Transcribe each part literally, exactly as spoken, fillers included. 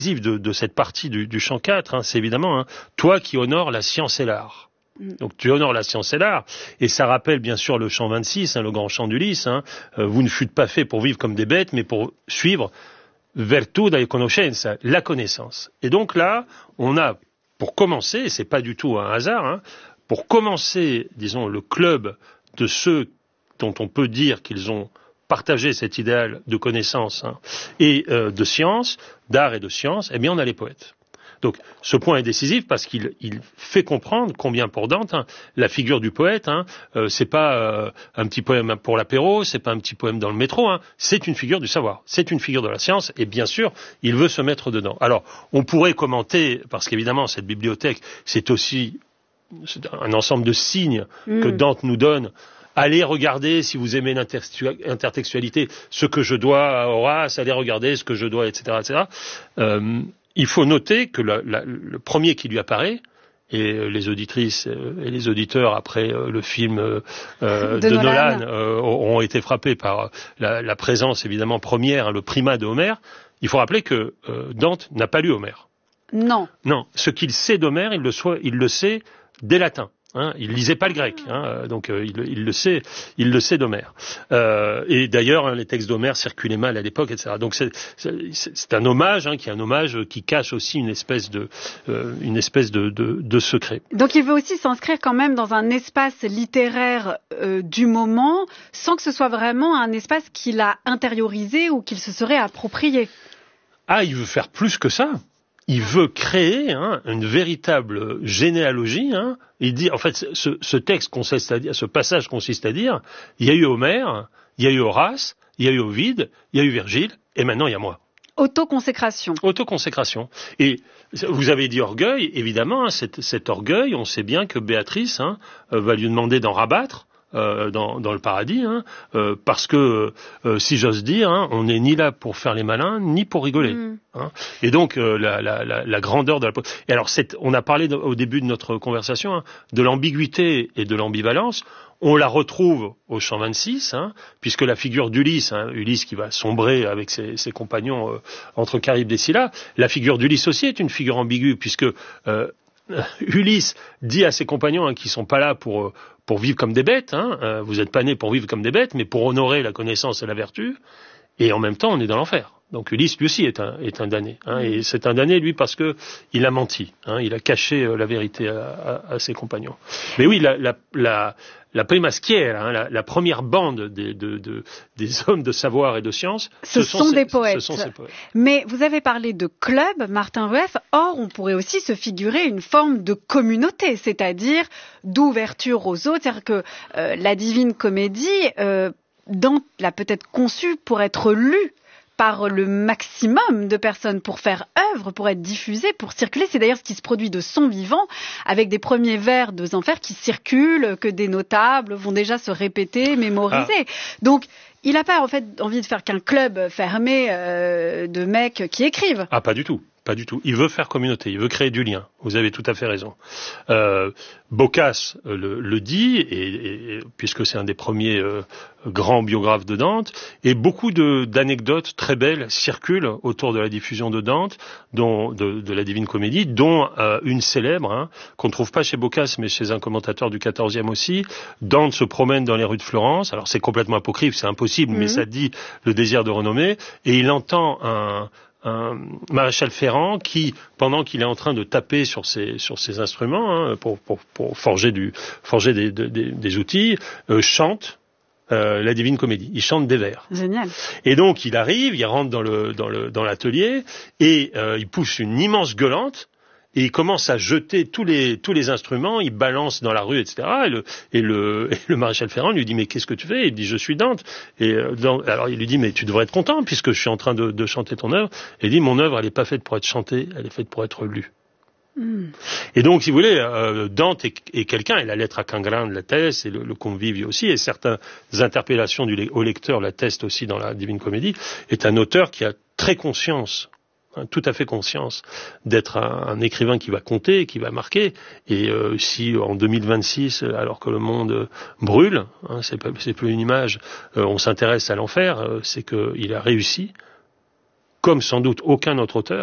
de, de cette partie du, du chant quatre, hein, c'est évidemment hein, toi qui honores la science et l'art. Donc tu honores la science et l'art, et ça rappelle bien sûr le chant vingt-six, hein, le grand chant d'Ulysse. Hein, euh, vous ne fûtes pas faits pour vivre comme des bêtes, mais pour suivre virtud et conoscenza, la connaissance. Et donc là, on a, pour commencer, et c'est pas du tout un hasard, hein, pour commencer, disons, le club de ceux dont on peut dire qu'ils ont partagé cet idéal de connaissance hein, et euh, de science, d'art et de science, eh bien on a les poètes. Donc, ce point est décisif parce qu'il il fait comprendre combien pour Dante, hein, la figure du poète, hein, euh, c'est pas euh, un petit poème pour l'apéro, c'est pas un petit poème dans le métro, hein, c'est une figure du savoir, c'est une figure de la science, et bien sûr, il veut se mettre dedans. Alors, on pourrait commenter, parce qu'évidemment, cette bibliothèque, c'est aussi c'est un ensemble de signes mmh. que Dante nous donne. Allez regarder, si vous aimez l'intertextualité, ce que je dois à Horace, allez regarder ce que je dois, et cetera, et cetera. Euh, Il faut noter que la, la, le premier qui lui apparaît, et les auditrices et les auditeurs après le film euh, de, de Nolan, Nolan euh, ont été frappés par la, la présence évidemment première, hein, le primat de Homère. Il faut rappeler que euh, Dante n'a pas lu Homère. Non. Non, ce qu'il sait d'Homère, il le, soit, il le sait des latins. Hein, il lisait pas le grec, hein, donc euh, il, il le sait, il le sait d'Homère. Euh, et d'ailleurs, hein, les textes d'Homère circulaient mal à l'époque, et cetera. Donc c'est, c'est, c'est un hommage, hein, qui est un hommage qui cache aussi une espèce de, euh, une espèce de, de, de secret. Donc il veut aussi s'inscrire quand même dans un espace littéraire euh, du moment, sans que ce soit vraiment un espace qu'il a intériorisé ou qu'il se serait approprié. Ah, il veut faire plus que ça. Il veut créer hein, une véritable généalogie. Hein. Il dit, en fait, ce, ce texte consiste à dire, ce passage consiste à dire, il y a eu Homère, il y a eu Horace, il y a eu Ovide, il y a eu Virgile, et maintenant il y a moi. Autoconsécration. Autoconsécration. Et vous avez dit orgueil, évidemment, hein, cet, cet orgueil, on sait bien que Béatrice hein, va lui demander d'en rabattre. Euh, dans, dans le paradis, hein, euh, parce que, euh, si j'ose dire, hein, on n'est ni là pour faire les malins, ni pour rigoler. Mmh. Hein. Et donc, euh, la, la, la, la grandeur de la... Et alors, cette, on a parlé de, au début de notre conversation hein, de l'ambiguïté et de l'ambivalence. On la retrouve au chant vingt-six, hein, puisque la figure d'Ulysse, hein, Ulysse qui va sombrer avec ses, ses compagnons euh, entre Charybde et Scylla, la figure d'Ulysse aussi est une figure ambiguë, puisque... Euh, Ulysse dit à ses compagnons hein, qui sont pas là pour pour vivre comme des bêtes, hein, euh, vous n'êtes pas nés pour vivre comme des bêtes, mais pour honorer la connaissance et la vertu, et en même temps on est dans l'enfer. Donc Ulysse lui aussi est un est un damné, hein, mmh. et c'est un damné lui parce que il a menti, hein, il a caché euh, la vérité à, à, à ses compagnons. Mais oui, la la la La prima schiera, hein, la, la première bande des, de, de, des hommes de savoir et de science, ce, ce, sont, sont, des ces, poètes. ce sont ces poètes. Mais vous avez parlé de club, Martin Rueff. Or, on pourrait aussi se figurer une forme de communauté, c'est-à-dire d'ouverture aux autres. C'est-à-dire que euh, la Divine Comédie, euh, Dante l'a peut-être conçue pour être lue par le maximum de personnes, pour faire œuvre, pour être diffusée, pour circuler. C'est d'ailleurs ce qui se produit de son vivant, avec des premiers vers de Zenfer qui circulent, que des notables vont déjà se répéter, mémoriser. Ah. Donc, il n'a pas en fait envie de faire qu'un club fermé euh, de mecs qui écrivent. Ah, pas du tout. Pas du tout. Il veut faire communauté, il veut créer du lien. Vous avez tout à fait raison. Euh, Boccace le, le dit, et, et, puisque c'est un des premiers euh, grands biographes de Dante, et beaucoup de, d'anecdotes très belles circulent autour de la diffusion de Dante, dont, de, de la Divine Comédie, dont euh, une célèbre, hein, qu'on ne trouve pas chez Boccace, mais chez un commentateur du quatorzième aussi. Dante se promène dans les rues de Florence, alors c'est complètement apocryphe, c'est impossible, mmh. mais ça dit le désir de renommée, et il entend un... un maréchal Ferrand qui, pendant qu'il est en train de taper sur ses sur ses instruments hein, pour, pour pour forger du forger des des, des outils, euh, chante euh, la Divine Comédie. Il chante des vers. Génial. Et donc il arrive, il rentre dans le dans le dans l'atelier et euh, il pousse une immense gueulante. Et il commence à jeter tous les tous les instruments, il balance dans la rue, et cetera. Et le et le, et le maréchal Ferrand lui dit mais qu'est-ce que tu fais ? Il dit je suis Dante. Et euh, dans, alors il lui dit mais tu devrais être content puisque je suis en train de, de chanter ton œuvre. Et il dit mon œuvre elle n'est pas faite pour être chantée, elle est faite pour être lue. Mm. Et donc, si vous voulez, euh, Dante est, est quelqu'un, et la lettre à Cingrin l'atteste, et le, le Convive aussi, et certaines interpellations du, au lecteur l'attestent aussi dans la Divine Comédie, est un auteur qui a très conscience Hein, tout à fait conscience d'être un, un écrivain qui va compter, qui va marquer. Et euh, si en deux mille vingt-six, alors que le monde brûle, hein, c'est, pas, c'est plus une image, euh, on s'intéresse à l'enfer, euh, c'est qu'il a réussi, comme sans doute aucun autre auteur,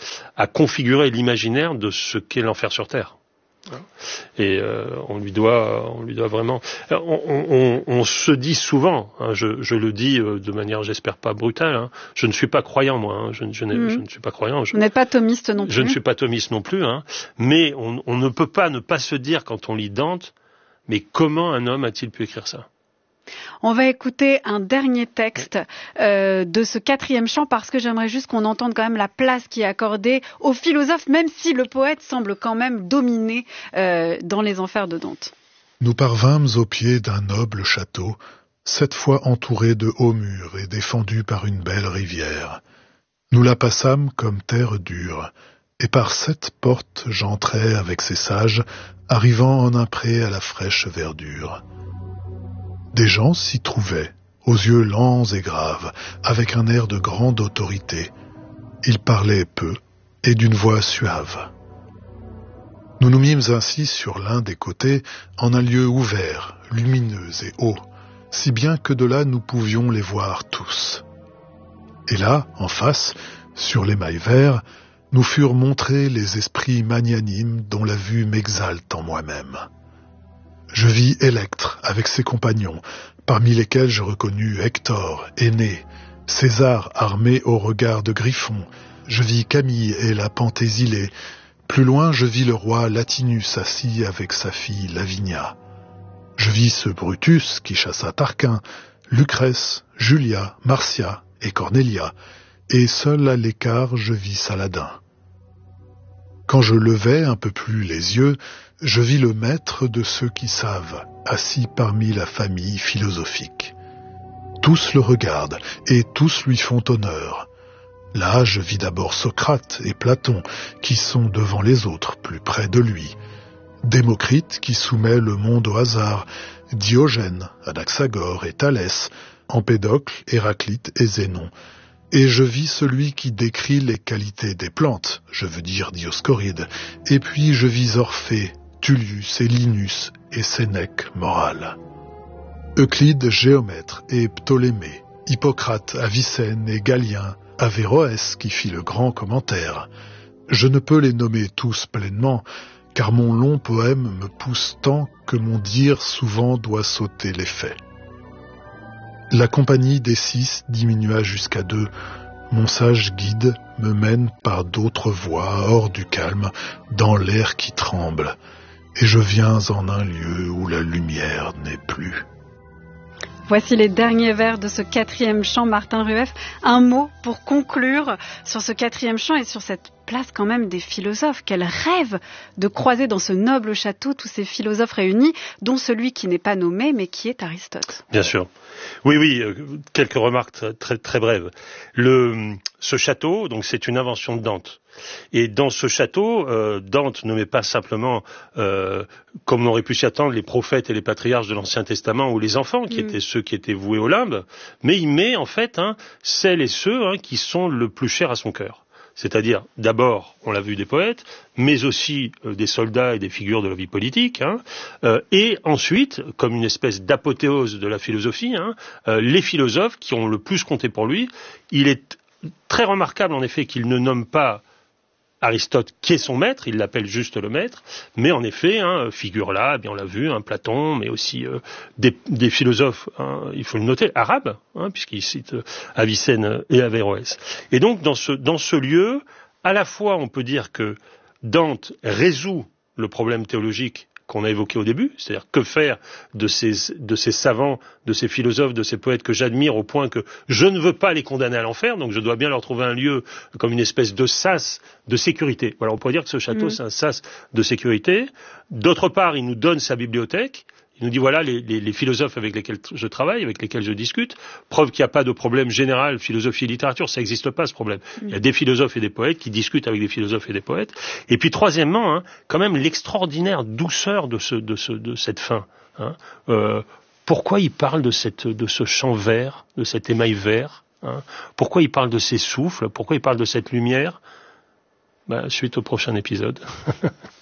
à configurer l'imaginaire de ce qu'est l'enfer sur terre. Et euh, on lui doit, on lui doit vraiment. On, on, on se dit souvent, hein, je, je le dis de manière, j'espère pas brutale. Hein, je ne suis pas croyant moi. Hein, je, je, mmh. je ne suis pas croyant. Je, Vous n'êtes pas thomiste non plus. Je ne suis pas thomiste non plus. Hein, mais on, on ne peut pas ne pas se dire quand on lit Dante, mais comment un homme a-t-il pu écrire ça ? On va écouter un dernier texte euh, de ce quatrième chant parce que j'aimerais juste qu'on entende quand même la place qui est accordée aux philosophes, même si le poète semble quand même dominer euh, dans les enfers de Dante. Nous parvînmes au pied d'un noble château, cette fois entouré de hauts murs et défendu par une belle rivière. Nous la passâmes comme terre dure, et par cette porte j'entrai avec ces sages, arrivant en un pré à la fraîche verdure. Des gens s'y trouvaient, aux yeux lents et graves, avec un air de grande autorité. Ils parlaient peu et d'une voix suave. Nous nous mîmes ainsi sur l'un des côtés, en un lieu ouvert, lumineux et haut, si bien que de là nous pouvions les voir tous. Et là, en face, sur l'émail vert, nous furent montrés les esprits magnanimes dont la vue m'exalte en moi-même. Je vis Électre avec ses compagnons, parmi lesquels je reconnus Hector, Énée, César armé au regard de griffon, je vis Camille et la Penthésile, plus loin je vis le roi Latinus assis avec sa fille Lavinia. Je vis ce Brutus qui chassa Tarquin, Lucrèce, Julia, Marcia et Cornelia, et seul à l'écart je vis Saladin. Quand je levai un peu plus les yeux, je vis le maître de ceux qui savent, assis parmi la famille philosophique. Tous le regardent, et tous lui font honneur. Là, je vis d'abord Socrate et Platon, qui sont devant les autres, plus près de lui. Démocrite, qui soumet le monde au hasard, Diogène, Anaxagore et Thalès, Empédocle, Héraclite et Zénon. Et je vis celui qui décrit les qualités des plantes, je veux dire Dioscoride, et puis je vis Orphée, Tullius et Linus et Sénèque moral. Euclide géomètre et Ptolémée, Hippocrate, Avicenne et Galien, Averroès qui fit le grand commentaire. Je ne peux les nommer tous pleinement, car mon long poème me pousse tant que mon dire souvent doit sauter les faits. La compagnie des six diminua jusqu'à deux. Mon sage guide me mène par d'autres voies hors du calme, dans l'air qui tremble, et je viens en un lieu où la lumière n'est plus. Voici les derniers vers de ce quatrième chant, Martin Rueff. Un mot pour conclure sur ce quatrième chant et sur cette place quand même des philosophes. Quel rêve de croiser dans ce noble château tous ces philosophes réunis, dont celui qui n'est pas nommé, mais qui est Aristote. Bien sûr. Oui, oui, euh, quelques remarques très, très, très brèves. Le, ce château, donc, c'est une invention de Dante. Et dans ce château, euh, Dante ne met pas simplement, euh, comme on aurait pu s'y attendre, les prophètes et les patriarches de l'Ancien Testament ou les enfants, qui mmh. étaient ceux qui étaient voués au limbe, mais il met en fait hein, celles et ceux hein, qui sont le plus chers à son cœur. C'est-à-dire, d'abord, on l'a vu, des poètes, mais aussi euh, des soldats et des figures de la vie politique, hein, euh, et ensuite, comme une espèce d'apothéose de la philosophie, hein, euh, les philosophes qui ont le plus compté pour lui. Il est très remarquable, en effet, qu'il ne nomme pas Aristote, qui est son maître, il l'appelle juste le maître, mais en effet, hein, figure là, bien on l'a vu, hein, Platon, mais aussi euh, des, des philosophes, hein, il faut le noter, arabes, hein, puisqu'il cite euh, Avicenne et Averroès. Et donc, dans ce, dans ce lieu, à la fois, on peut dire que Dante résout le problème théologique qu'on a évoqué au début, c'est-à-dire que faire de ces, de ces savants, de ces philosophes, de ces poètes que j'admire au point que je ne veux pas les condamner à l'enfer, donc je dois bien leur trouver un lieu comme une espèce de sas de sécurité. Voilà, on pourrait dire que ce château, mmh. c'est un sas de sécurité. D'autre part, il nous donne sa bibliothèque. Il nous dit, voilà, les, les, les philosophes avec lesquels je travaille, avec lesquels je discute, preuve qu'il n'y a pas de problème général, philosophie et littérature, ça n'existe pas ce problème. Mmh. Il y a des philosophes et des poètes qui discutent avec des philosophes et des poètes. Et puis, troisièmement, hein, quand même, l'extraordinaire douceur de, ce, de, ce, de cette fin. Hein. Euh, pourquoi il parle de, cette, de ce champ vert, de cet émail vert, hein. Pourquoi il parle de ces souffles? Pourquoi il parle de cette lumière? Ben, suite au prochain épisode.